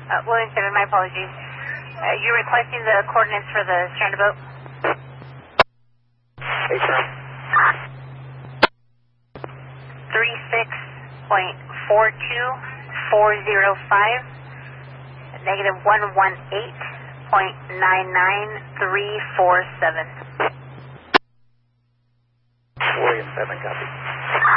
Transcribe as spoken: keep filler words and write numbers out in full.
Uh, William seven, my apologies. Uh, you're requesting the coordinates for the stranded boat? Hey, sir. three six point four two four zero five, negative one one eight point nine nine three four seven. William seven, copy.